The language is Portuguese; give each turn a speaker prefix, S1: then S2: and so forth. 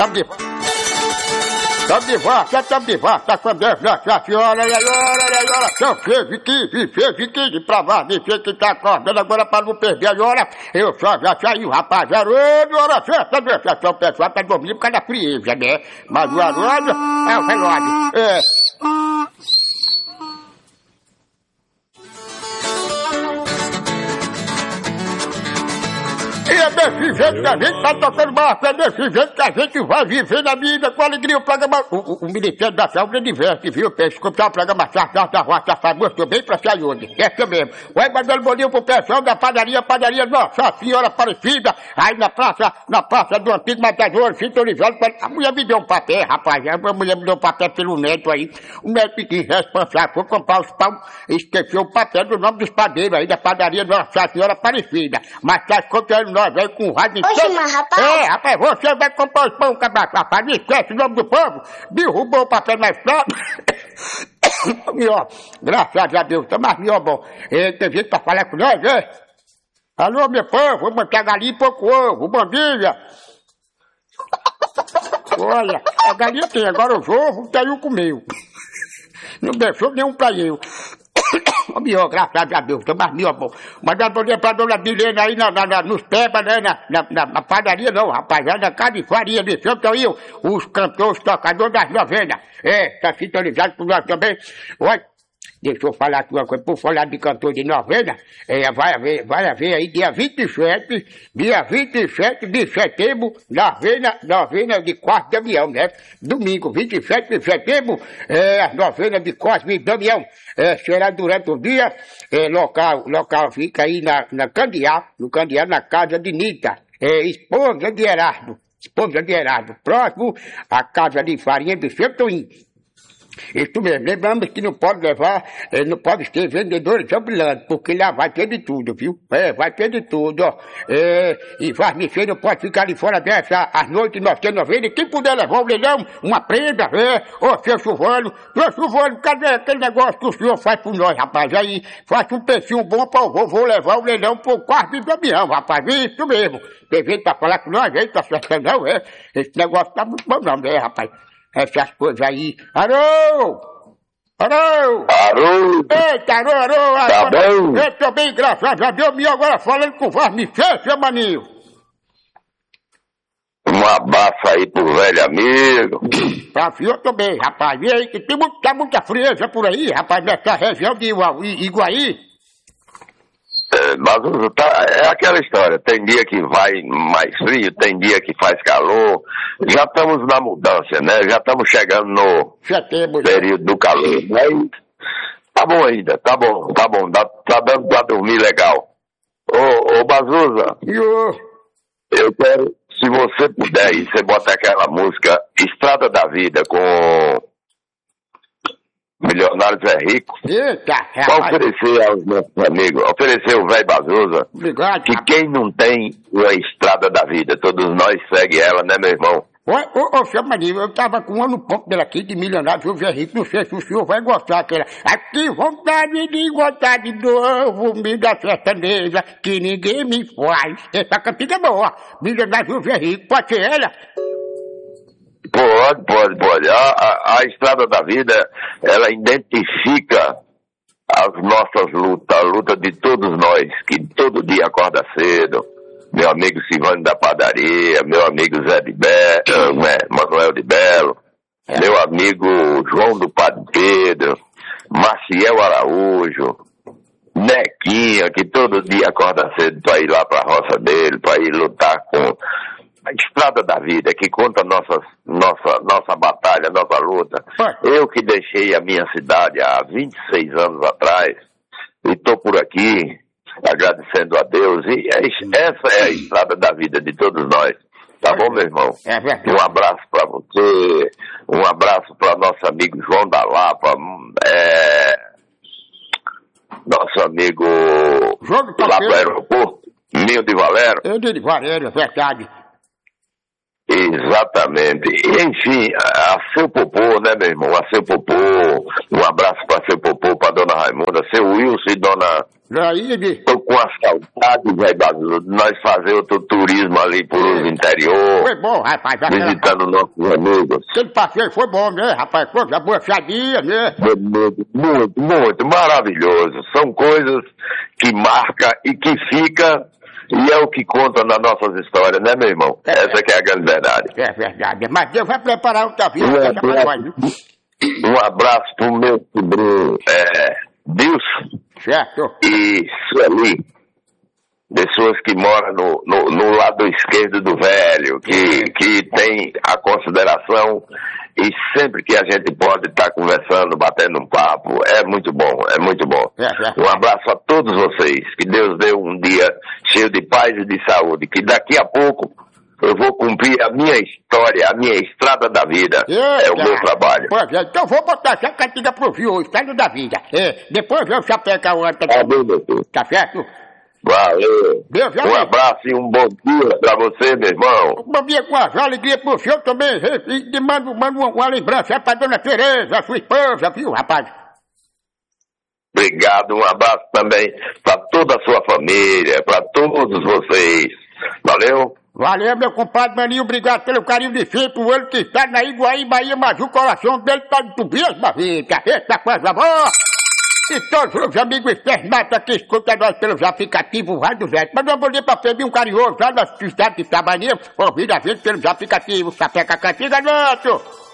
S1: Estamos de volta com Deus, Nossa Senhora, então fique pra lá, que tá acordando agora pra não perder a hora. Eu só já saí, rapaz, hora certa, o pessoal tá dormindo por causa da frieza, né? Mas o relógio é o relógio, E é desse jeito que a gente tá tocando barco, é desse jeito que a gente vai viver na vida com alegria. O programa, o Ministério da Saúde diverte, viu? Pra escutar o programa Sargento da Roça faz muito bem pra saúde. É isso mesmo. Vai mandando bom dia pro pessoal da padaria Nossa Senhora Aparecida, aí na praça do Antigo Matador, sintonizado. A mulher me deu um papel, rapaz. A mulher me deu um papel pelo neto aí. O neto que responsável foi comprar os pão, esqueceu o papel do nome dos padeiros aí da padaria Nossa Senhora Aparecida. Mas tá escutando nós aí com o rádio inteiro.
S2: Mas rapaz...
S1: rapaz, você vai comprar os pão, rapaz, não esquece o nome do povo, derrubou o papel na estrada. Graças a Deus, tá mais melhor, bom. Tem gente pra falar com nós, Alô, meu povo, vou manter galinha e pouco ovo, bom dia. Olha, a galinha tem, agora os ovos, tem um comeu. Não deixou nenhum pra eu. Graças a Deus, tô mais melhor, bom. Mandando bom dia pra dona Bilena aí nos Peba, né? Na padaria não, rapaz, é na casa de farinha de Santo aí, os cantores, os tocadores das novenas. Tá sintonizado com nós também. Olha, deixa eu falar aqui uma coisa, por falar de cantor de novena, vai haver aí dia 27 de setembro, novena de Cosme e Damião, né? Domingo, 27 de setembro, a novena de Cosme e Damião. Será durante o dia, local fica aí no Candeá, na casa de Nita, esposa de Herardo. Próximo, a casa de farinha do Santoim. Isso mesmo, lembramos que não pode ter vendedores ambulantes, porque lá vai ter de tudo, viu? Vai ter de tudo, ó. E Varniceiro não pode ficar ali fora dessa, às noites nós temos novena, e quem puder levar o leilão, uma prenda, seu Silvano, cadê aquele negócio que o senhor faz por nós, rapaz? Aí, faça um peixinho bom pra eu vou levar o leilão pro quarto de Damião, rapaz, isso mesmo. Tem gente pra falar com nós, aí, tá acertando não, esse negócio tá muito bom não, né, rapaz? Essas coisas aí. Alô! Eita, alô!
S3: Tá bom?
S1: Eu tô bem, graças a Deus, e agora falando com o Varniceiro, seu maninho.
S3: Um abraço aí pro velho amigo.
S1: Eu tô bem, rapaz. E aí, que tá muita frieza por aí, rapaz, nessa região de Iguaí.
S3: Mas é aquela história, tem dia que vai mais frio, tem dia que faz calor, já estamos na mudança, né? Já estamos chegando no período do calor, mas tá bom ainda, tá bom, tá dando pra dormir legal. Ô Bazuza, eu quero, se você puder, você bota aquela música Estrada da Vida com Milionários é Rico.
S1: Eita,
S3: pra oferecer aos nossos amigos, oferecer o velho Bazuza, que quem não tem a estrada da vida, todos nós segue ela, né, meu irmão?
S1: Ô, seu maninho, eu tava com um ano ponto dela aqui de Milionários é Rico, não sei se o senhor vai gostar daquela. Aqui vontade de gostar de novo, mídia sertaneja, que ninguém me faz. Essa cantiga é boa, Milionários é Rico, pode ser ela?
S3: Pode. A estrada da vida, ela identifica as nossas lutas, a luta de todos nós, que todo dia acorda cedo. Meu amigo Silvano da padaria, meu amigo Manuel de Belo, meu amigo João do Padre Pedro, Maciel Araújo, Nequinha, que todo dia acorda cedo para ir lá para a roça dele, para ir lutar com a estrada da vida, que conta nossa batalha, nossa luta. Eu que deixei a minha cidade há 26 anos atrás, e estou por aqui agradecendo a Deus, e essa é a estrada da vida de todos nós. Tá bom, meu irmão? Um abraço para você, um abraço para nosso amigo João da Lapa, nosso amigo lá do aeroporto, Ninho de Valério.
S1: De Valério, é verdade.
S3: Exatamente. Enfim, a seu Popô, né, meu irmão? A seu Popô, um abraço para seu Popô, para dona Raimunda, seu Wilson e dona... Tô com a saudade, velho, de nós fazer outro turismo ali por os interior.
S1: Foi bom, rapaz.
S3: Visitando nossos amigos.
S1: Aquele passeio foi bom, né, rapaz? Coisa boa, fiadinha, né?
S3: Muito maravilhoso. São coisas que marca e que fica... E é o que conta nas nossas histórias, né, meu irmão? Essa que é a grande verdade.
S1: É verdade. Mas Deus vai preparar outra vida.
S3: Um abraço pro meu sobrinho, Dilson.
S1: Certo.
S3: E Sueli. Pessoas que moram no lado esquerdo do velho, que tem a consideração e sempre que a gente pode estar conversando, batendo um papo, é muito bom, é muito bom. Um abraço a todos vocês, que Deus dê um dia cheio de paz e de saúde, que daqui a pouco eu vou cumprir a minha história, a minha estrada da vida. É o meu trabalho.
S1: Pois é, então vou botar essa cantiga pro viu, estrada da vida. Depois eu já pego a outra. Tá certo?
S3: Valeu. Um abraço e um bom dia pra você, meu irmão.
S1: Bom dia com a alegria pro senhor também. E mando uma lembrança pra dona Tereza, sua esposa, viu, rapaz?
S3: Obrigado, um abraço também pra toda a sua família, pra todos vocês. Valeu?
S1: Valeu, meu compadre Maninho, obrigado pelo carinho de sempre. O olho que está na Iguaí, Bahia, mas o coração dele tá de tubias da vida. Eita coisa boa! E todos os amigos externatos que escutam nós pelos aplicativos Rádio Zé. Mas eu vou para pedir um carinhoso lá na cidade de Trabalhinha, ouvir a gente pelos aplicativos Sapeca Cantiga, Neto!